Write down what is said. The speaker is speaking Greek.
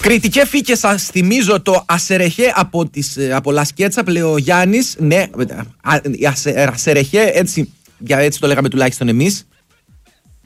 Κριτικέ φύκε, σας θυμίζω το ασερεχέ από Λασκέτσα, λέει ο Γιάννης. Ναι, ασερεχέ, έτσι το λέγαμε τουλάχιστον εμείς.